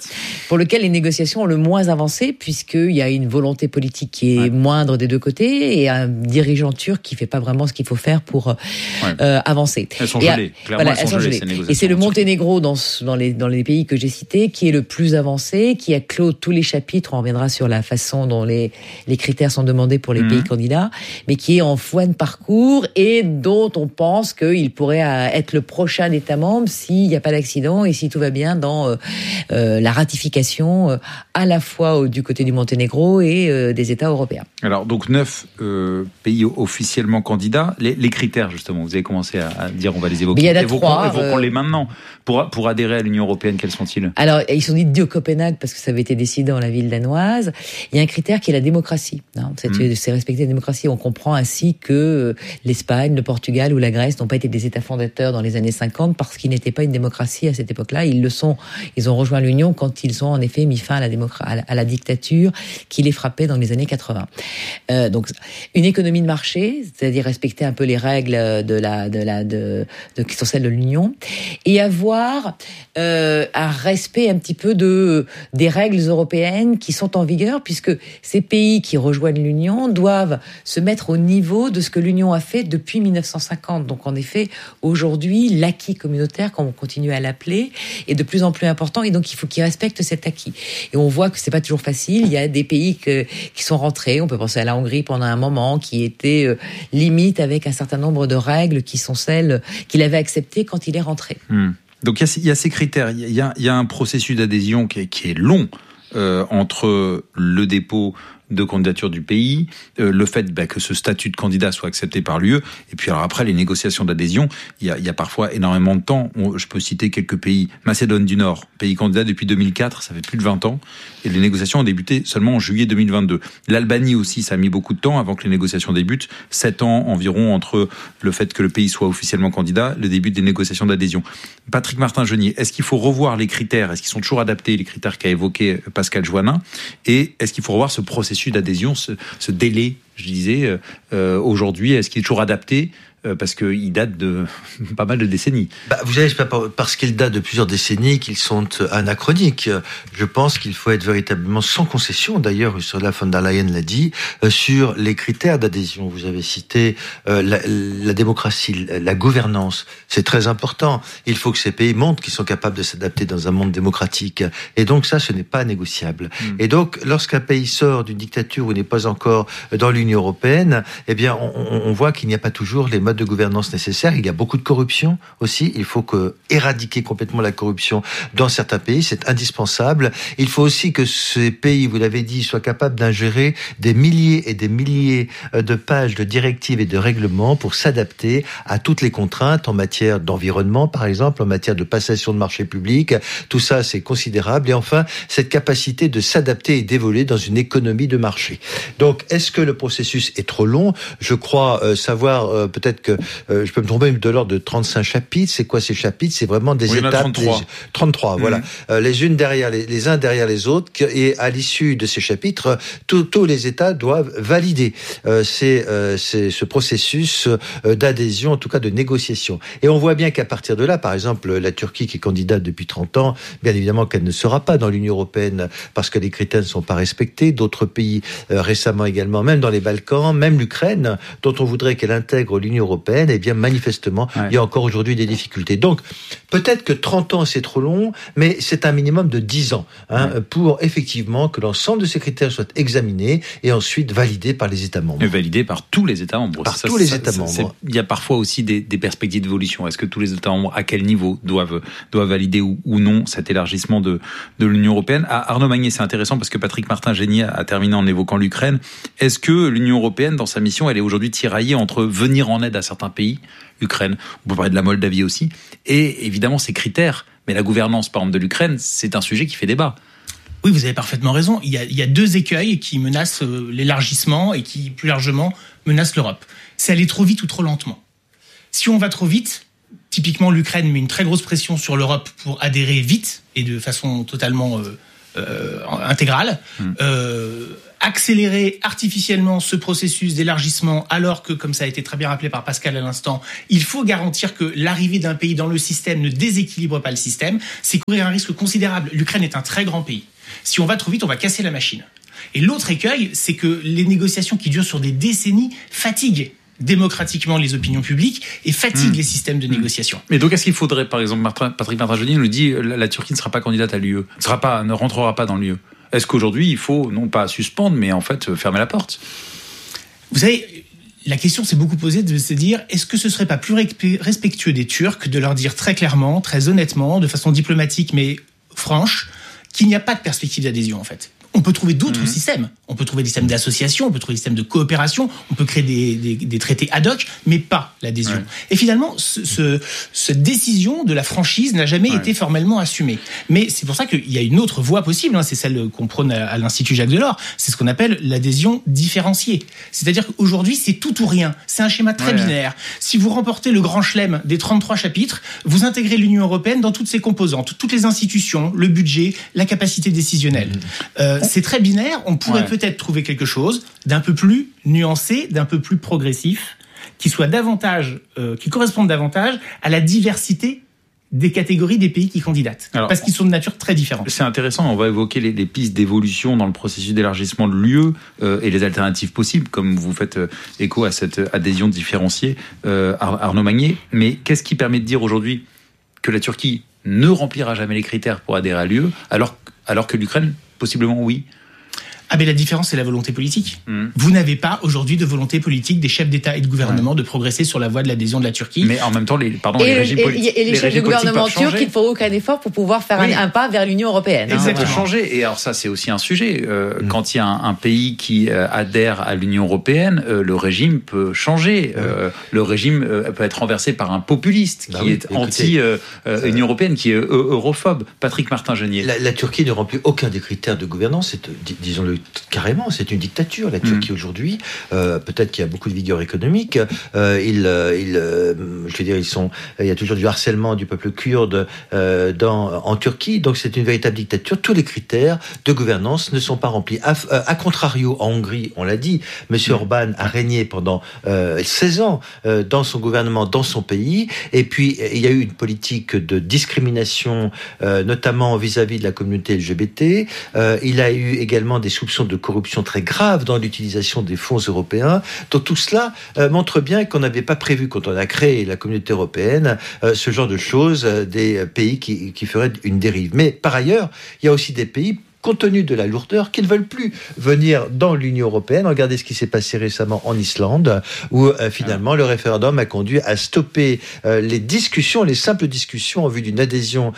ont le moins avancé, puisqu'il y a une volonté politique qui est moindre des 2 côtés et un dirigeant turc qui fait pas vraiment ce qu'il faut faire pour avancer. Elles sont gelées. Clairement, elles sont gelées. Et c'est le Monténégro dans les pays que j'ai cités qui est le plus avancé, qui a clos tous les chapitres. On reviendra sur la façon dont les critères sont demandés pour les pays candidats, mais qui est en fin de parcours et dont on pense qu'il pourrait être le prochain État membre s'il n'y a pas d'accident et si tout va bien dans la ratification à la fois du côté du Monténégro et des États européens. Alors, donc 9 pays officiellement candidats. Les critères, justement, vous avez commencé à dire, on va les évoquer. Mais il y en a 3. Évoquons-les maintenant. Pour adhérer à l'Union européenne, quels sont-ils? Alors, ils sont dits de Copenhague parce que ça avait été décidé dans la ville danoise. Il y a un critère qui est la démocratie. C'est respecter la démocratie. On comprend ainsi que l'Espagne, le Portugal ou la Grèce n'ont pas été des États fondateurs dans les années 50 parce qu'ils n'étaient pas une démocratie à cette époque-là. Ils le sont. Ils ont rejoint l'Union quand ils ont en effet mis fin à la dictature qui les frappait dans les années 80. Donc, une économie de marché, c'est-à-dire respecter un peu les règles qui sont celles de l'Union, et avoir un respect un petit peu des règles européennes qui sont en vigueur, puisque ces pays qui rejoignent l'Union doivent se mettre au niveau de ce que l'Union a fait depuis 1950. Donc en effet, aujourd'hui, l'acquis communautaire, comme on continue à l'appeler, est de plus en plus important, et donc il faut qu'ils respectent cet acquis. Et on voit que c'est pas toujours facile. Il y a des pays qui sont rentrés, on peut penser à la Hongrie pendant un moment, qui était limite avec un certain nombre de règles qui sont celles qu'il avait acceptées quand il est rentré. Donc il y a ces critères, il y a un processus d'adhésion qui est long. Entre le dépôt de candidature du pays, le fait que ce statut de candidat soit accepté par l'UE, et puis alors après les négociations d'adhésion, il y a parfois énormément de temps. Je peux citer quelques pays. Macédoine du Nord, pays candidat depuis 2004, ça fait plus de 20 ans, et les négociations ont débuté seulement en juillet 2022. L'Albanie aussi, ça a mis beaucoup de temps avant que les négociations débutent, 7 ans environ entre le fait que le pays soit officiellement candidat, le début des négociations d'adhésion. Patrick Martin-Genier, est-ce qu'il faut revoir les critères? Est-ce qu'ils sont toujours adaptés, les critères qu'a évoqué Pascal Joannin? Et est-ce qu'il faut revoir ce processus d'adhésion, ce délai, je disais, aujourd'hui, est-ce qu'il est toujours adapté? Parce qu'il date de pas mal de décennies. Vous savez, c'est pas parce qu'il date de plusieurs décennies qu'ils sont anachroniques. Je pense qu'il faut être véritablement sans concession. D'ailleurs, Ursula von der Leyen l'a dit, sur les critères d'adhésion. Vous avez cité la démocratie, la gouvernance. C'est très important. Il faut que ces pays montrent qu'ils sont capables de s'adapter dans un monde démocratique. Et donc ça, ce n'est pas négociable. Et donc, lorsqu'un pays sort d'une dictature ou n'est pas encore dans l'Union européenne, eh bien, on voit qu'il n'y a pas toujours les modes de gouvernance nécessaires. Il y a beaucoup de corruption aussi. Il faut éradiquer complètement la corruption dans certains pays. C'est indispensable. Il faut aussi que ces pays, vous l'avez dit, soient capables d'ingérer des milliers et des milliers de pages de directives et de règlements pour s'adapter à toutes les contraintes en matière d'environnement, par exemple, en matière de passation de marchés publics. Tout ça, c'est considérable. Et enfin, cette capacité de s'adapter et d'évoluer dans une économie de marché. Donc, est-ce que le processus est trop long? Je crois savoir peut-être que je peux me tromper de l'ordre de 35 chapitres. C'est quoi ces chapitres? C'est vraiment des étapes. 33, voilà. Les unes derrière les uns derrière les autres. Et à l'issue de ces chapitres, tous les États doivent valider ce processus d'adhésion, en tout cas de négociation. Et on voit bien qu'à partir de là, par exemple, la Turquie qui est candidate depuis 30 ans, bien évidemment qu'elle ne sera pas dans l'Union européenne parce que les critères ne sont pas respectés. D'autres pays récemment également, même dans les Balkans, même l'Ukraine, dont on voudrait qu'elle intègre l'Union européenne, eh bien manifestement, il y a encore aujourd'hui des difficultés. Donc, peut-être que 30 ans c'est trop long, mais c'est un minimum de 10 ans pour effectivement que l'ensemble de ces critères soient examinés et ensuite validés par les États membres. Et validés par tous les États membres. Tous les États membres. Il y a parfois aussi des perspectives d'évolution. Est-ce que tous les États membres, à quel niveau, doivent valider ou non cet élargissement de l'Union européenne? Arnaud Magnier, c'est intéressant parce que Patrick Martin-Genier a terminé en évoquant l'Ukraine. Est-ce que l'Union européenne, dans sa mission, elle est aujourd'hui tiraillée entre venir en aide à certains pays, Ukraine, on peut parler de la Moldavie aussi, et évidemment ces critères. Mais la gouvernance, par exemple, de l'Ukraine, c'est un sujet qui fait débat. Oui, vous avez parfaitement raison. Il y a deux écueils qui menacent l'élargissement et qui, plus largement, menacent l'Europe. C'est aller trop vite ou trop lentement. Si on va trop vite, typiquement l'Ukraine met une très grosse pression sur l'Europe pour adhérer vite et de façon totalement intégrale. Accélérer artificiellement ce processus d'élargissement alors que, comme ça a été très bien rappelé par Pascal à l'instant, il faut garantir que l'arrivée d'un pays dans le système ne déséquilibre pas le système, c'est courir un risque considérable. L'Ukraine est un très grand pays. Si on va trop vite, on va casser la machine. Et l'autre écueil, c'est que les négociations qui durent sur des décennies fatiguent démocratiquement les opinions publiques et fatiguent les systèmes de négociation. Mais donc, est-ce qu'il faudrait, par exemple, Patrick Martin-Genier nous dit la Turquie ne sera pas candidate à l'UE, ne rentrera pas dans l'UE. Est-ce qu'aujourd'hui, il faut, non pas suspendre, mais en fait fermer la porte? Vous savez, la question s'est beaucoup posée de se dire, est-ce que ce serait pas plus respectueux des Turcs de leur dire très clairement, très honnêtement, de façon diplomatique mais franche, qu'il n'y a pas de perspective d'adhésion en fait? On peut trouver d'autres systèmes. On peut trouver des systèmes d'association, on peut trouver des systèmes de coopération, on peut créer des traités ad hoc, mais pas l'adhésion. Ouais. Et finalement, cette décision de la franchise n'a jamais été formellement assumée. Mais c'est pour ça qu'il y a une autre voie possible, c'est celle qu'on prône à l'Institut Jacques Delors, c'est ce qu'on appelle l'adhésion différenciée. C'est-à-dire qu'aujourd'hui, c'est tout ou rien. C'est un schéma très binaire. Si vous remportez le grand chelem des 33 chapitres, vous intégrez l'Union européenne dans toutes ses composantes, toutes les institutions, le budget, la capacité décisionnelle. C'est très binaire, on pourrait peut-être trouver quelque chose d'un peu plus nuancé, d'un peu plus progressif, qui soit davantage, qui corresponde davantage à la diversité des catégories des pays qui candidatent. Alors, parce qu'ils sont de nature très différente. C'est intéressant, on va évoquer les pistes d'évolution dans le processus d'élargissement de l'UE et les alternatives possibles, comme vous faites écho à cette adhésion différenciée, Arnaud Magnier. Mais qu'est-ce qui permet de dire aujourd'hui que la Turquie ne remplira jamais les critères pour adhérer à l'UE, alors que l'Ukraine, possiblement oui? Ah, mais la différence, c'est la volonté politique. Vous n'avez pas aujourd'hui de volonté politique des chefs d'État et de gouvernement de progresser sur la voie de l'adhésion de la Turquie. Mais en même temps, les régimes politiques. Et les chefs de gouvernement turcs, ils ne font aucun effort pour pouvoir faire un pas vers l'Union européenne. Exactement. Changer. Et alors ça, c'est aussi un sujet. Quand il y a un pays qui adhère à l'Union européenne, le régime peut changer. Le régime peut être renversé par un populiste qui est anti-Union européenne, qui est europhobe. Patrick Martin-Genier. La Turquie ne remplit aucun des critères de gouvernance. Disons-le carrément, c'est une dictature, la Turquie aujourd'hui. Peut-être qu'il y a beaucoup de vigueur économique. Il y a toujours du harcèlement du peuple kurde en Turquie. Donc c'est une véritable dictature. Tous les critères de gouvernance ne sont pas remplis. A contrario, en Hongrie, on l'a dit, M. Orbán a régné pendant 16 ans dans son gouvernement, dans son pays. Et puis, il y a eu une politique de discrimination, notamment vis-à-vis de la communauté LGBT. Il a eu également des soupçons de corruption très graves dans l'utilisation des fonds européens. Donc tout cela montre bien qu'on n'avait pas prévu, quand on a créé la communauté européenne, ce genre de choses, des pays qui feraient une dérive. Mais par ailleurs, il y a aussi des pays, compte tenu de la lourdeur, qui ne veulent plus venir dans l'Union européenne. Regardez ce qui s'est passé récemment en Islande, où finalement le référendum a conduit à stopper les simples discussions en vue d'une adhésion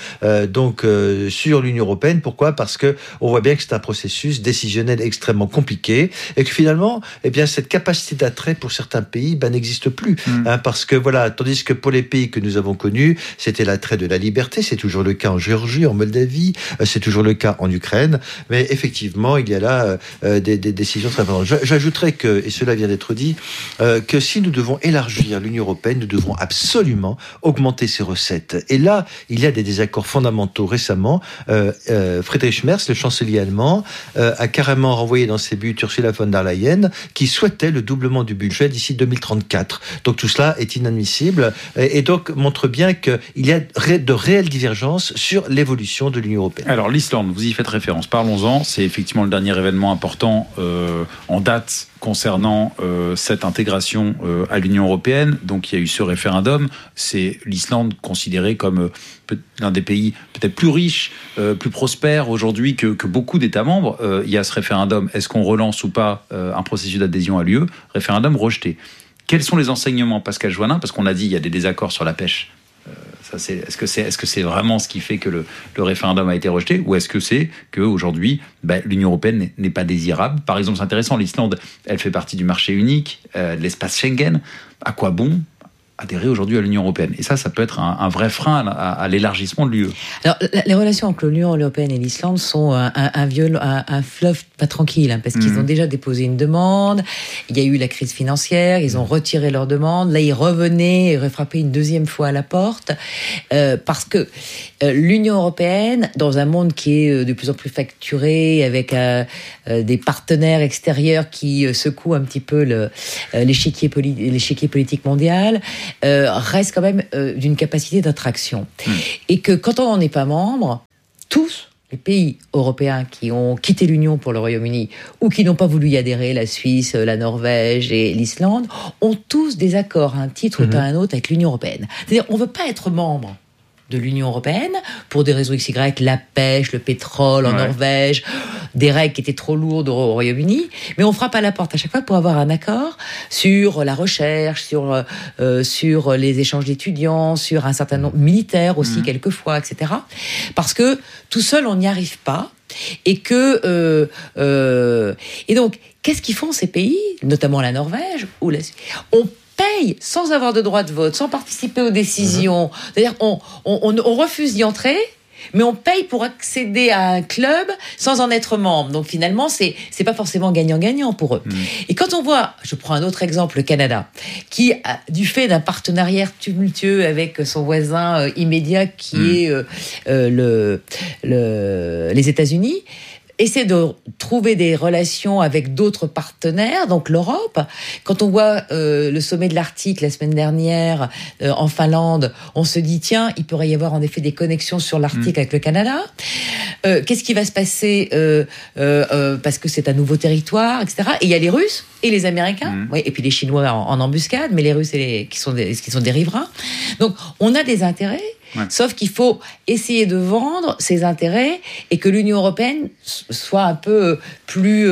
sur l'Union européenne. Pourquoi ? Parce que on voit bien que c'est un processus décisionnel extrêmement compliqué et que finalement, cette capacité d'attrait pour certains pays n'existe plus. Parce que tandis que pour les pays que nous avons connus, c'était l'attrait de la liberté. C'est toujours le cas en Géorgie, en Moldavie, c'est toujours le cas en Ukraine. Mais effectivement, il y a là des décisions très importantes. J'ajouterais que, et cela vient d'être dit, que si nous devons élargir l'Union européenne, nous devrons absolument augmenter ses recettes. Et là, il y a des désaccords fondamentaux. Récemment, Friedrich Merz, le chancelier allemand, a carrément renvoyé dans ses buts Ursula von der Leyen, qui souhaitait le doublement du budget d'ici 2034. Donc tout cela est inadmissible et donc montre bien qu'il y a de réelles divergences sur l'évolution de l'Union européenne. Alors l'Islande, vous y faites référence. Parlons-en, c'est effectivement le dernier événement important en date concernant cette intégration à l'Union européenne. Donc il y a eu ce référendum. C'est l'Islande considérée comme l'un des pays peut-être plus riches, plus prospères aujourd'hui que beaucoup d'États membres. Il y a ce référendum. Est-ce qu'on relance ou pas un processus d'adhésion à l'UE ? Référendum rejeté. Quels sont les enseignements, Pascal Joannin ? Parce qu'on a dit qu'il y a des désaccords sur la pêche. Est-ce que c'est vraiment ce qui fait que le référendum a été rejeté, ou est-ce que c'est qu'aujourd'hui l'Union européenne n'est pas désirable ? Par exemple, c'est intéressant, l'Islande, elle fait partie du marché unique, de l'espace Schengen. À quoi bon adhérer aujourd'hui à l'Union européenne ? Et ça peut être un vrai frein à l'élargissement de l'UE. Alors, les relations entre l'Union européenne et l'Islande sont un fleuve pas tranquille, parce qu'ils ont déjà déposé une demande. Il y a eu la crise financière, ils ont retiré leur demande. Là, ils revenaient et refrappaient une deuxième fois à la porte, parce que l'Union européenne, dans un monde qui est de plus en plus facturé, avec des partenaires extérieurs qui secouent un petit peu l'échiquier politique mondial, reste quand même d'une capacité d'attraction. Et que quand on n'en est pas membre, tous les pays européens qui ont quitté l'Union pour le Royaume-Uni ou qui n'ont pas voulu y adhérer, la Suisse, la Norvège et l'Islande, ont tous des accords à un titre ou à un autre avec l'Union européenne. C'est-à-dire on ne veut pas être membre de l'Union européenne pour des raisons XY, la pêche, le pétrole en Norvège, des règles qui étaient trop lourdes au Royaume-Uni, mais on frappe à la porte à chaque fois pour avoir un accord sur la recherche, sur les échanges d'étudiants, sur un certain nombre militaire aussi quelquefois, etc. Parce que tout seul on n'y arrive pas et et donc qu'est-ce qu'ils font ces pays, notamment la Norvège ou la Suisse ? On paye sans avoir de droit de vote, sans participer aux décisions. C'est-à-dire on refuse d'y entrer, mais on paye pour accéder à un club sans en être membre. Donc finalement, c'est pas forcément gagnant-gagnant pour eux. Et quand on voit, je prends un autre exemple, le Canada, qui, du fait d'un partenariat tumultueux avec son voisin immédiat qui est les États-Unis, essaie de trouver des relations avec d'autres partenaires, donc l'Europe. Quand on voit le sommet de l'Arctique la semaine dernière en Finlande, on se dit tiens, il pourrait y avoir en effet des connexions sur l'Arctique avec le Canada. Qu'est-ce qui va se passer parce que c'est un nouveau territoire, etc. Et il y a les Russes et les Américains, et puis les Chinois en embuscade, mais les Russes qui sont des riverains. Donc on a des intérêts Ouais. Sauf qu'il faut essayer de vendre ses intérêts et que l'Union européenne soit un peu plus,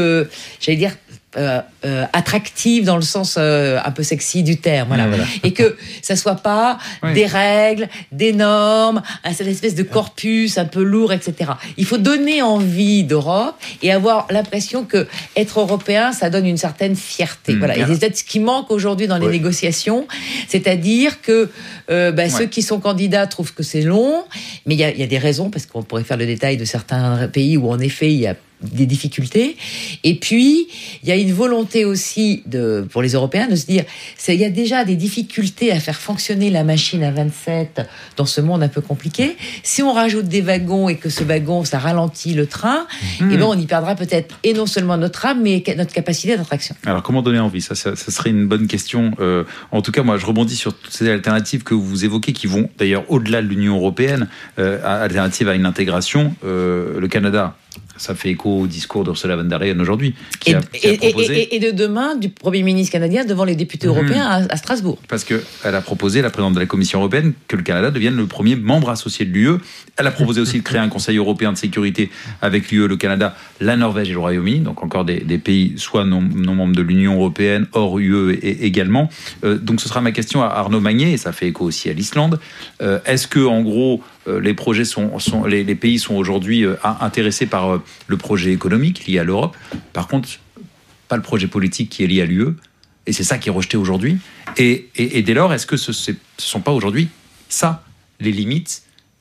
attractive dans le sens un peu sexy du terme, voilà. Et que ça soit pas des règles, des normes, cette espèce de corpus un peu lourd, etc. Il faut donner envie d'Europe et avoir l'impression que être européen, ça donne une certaine fierté. Voilà. Et c'est peut-être ce qui manque aujourd'hui dans les négociations, c'est-à-dire que ceux qui sont candidats trouvent que c'est long, mais il y a des raisons, parce qu'on pourrait faire le détail de certains pays où en effet il y a des difficultés. Et puis, il y a une volonté aussi pour les Européens de se dire, il y a déjà des difficultés à faire fonctionner la machine à 27 dans ce monde un peu compliqué. Si on rajoute des wagons et que ce wagon, ça ralentit le train, on y perdra peut-être, et non seulement notre âme, mais notre capacité d'attraction. Alors, comment donner envie ? Ça serait une bonne question. En tout cas, moi, je rebondis sur toutes ces alternatives que vous évoquez, qui vont d'ailleurs au-delà de l'Union européenne, alternatives à une intégration. Le Canada, ça fait écho au discours d'Ursula von der Leyen aujourd'hui, qui a proposé... et de demain du Premier ministre canadien devant les députés européens à Strasbourg. Parce qu'elle a proposé, la présidente de la Commission européenne, que le Canada devienne le premier membre associé de l'UE. Elle a proposé aussi de créer un Conseil européen de sécurité avec l'UE, le Canada, la Norvège et le Royaume-Uni, donc encore des pays soit non membres de l'Union européenne, hors UE également. Donc ce sera ma question à Arnaud Magnier, et ça fait écho aussi à l'Islande. Est-ce que, en gros, les projets les pays sont aujourd'hui intéressés par le projet économique lié à l'Europe. Par contre, pas le projet politique qui est lié à l'UE. Et c'est ça qui est rejeté aujourd'hui. Et dès lors, est-ce que ce ne sont pas aujourd'hui ça, les limites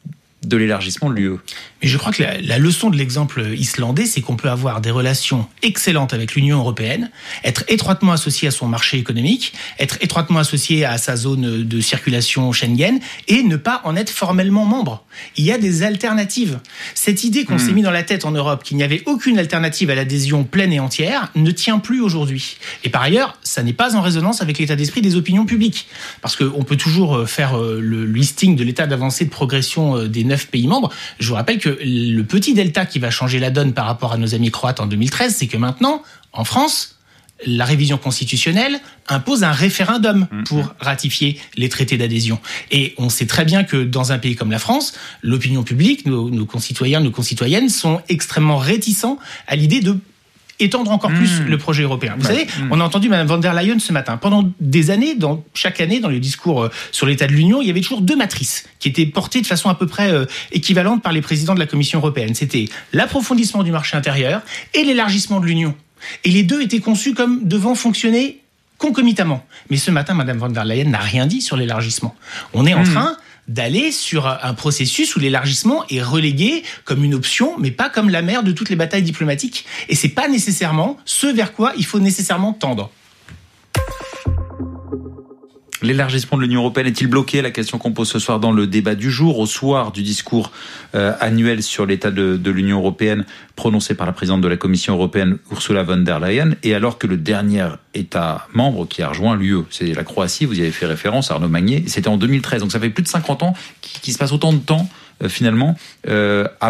de l'élargissement de l'UE? Mais je crois que la leçon de l'exemple islandais, c'est qu'on peut avoir des relations excellentes avec l'Union européenne, être étroitement associé à son marché économique, être étroitement associé à sa zone de circulation Schengen, et ne pas en être formellement membre. Il y a des alternatives. Cette idée qu'on s'est mis dans la tête en Europe, qu'il n'y avait aucune alternative à l'adhésion pleine et entière, ne tient plus aujourd'hui. Et par ailleurs, ça n'est pas en résonance avec l'état d'esprit des opinions publiques. Parce qu'on peut toujours faire le listing de l'état d'avancée de progression des 9 pays membres. Je vous rappelle que le petit delta qui va changer la donne par rapport à nos amis croates en 2013, c'est que maintenant, en France, la révision constitutionnelle impose un référendum pour ratifier les traités d'adhésion. Et on sait très bien que dans un pays comme la France, l'opinion publique, nos concitoyens, nos concitoyennes sont extrêmement réticents à l'idée de étendre encore plus le projet européen. Vous savez, on a entendu Mme von der Leyen ce matin. Pendant des années, chaque année, dans le discours sur l'état de l'Union, il y avait toujours 2 matrices qui étaient portées de façon à peu près équivalente par les présidents de la Commission européenne. C'était l'approfondissement du marché intérieur et l'élargissement de l'Union. Et les deux étaient conçus comme devant fonctionner concomitamment. Mais ce matin, Mme von der Leyen n'a rien dit sur l'élargissement. On est en train d'aller sur un processus où l'élargissement est relégué comme une option, mais pas comme la mère de toutes les batailles diplomatiques. Et c'est pas nécessairement ce vers quoi il faut nécessairement tendre. L'élargissement de l'Union européenne est-il bloqué? La question qu'on pose ce soir dans le débat du jour, au soir du discours annuel sur l'état de l'Union européenne prononcé par la présidente de la Commission européenne, Ursula von der Leyen, et alors que le dernier État membre qui a rejoint l'UE, c'est la Croatie, vous y avez fait référence, Arnaud Magnier, c'était en 2013, donc ça fait plus de 50 ans qu'il se passe autant de temps finalement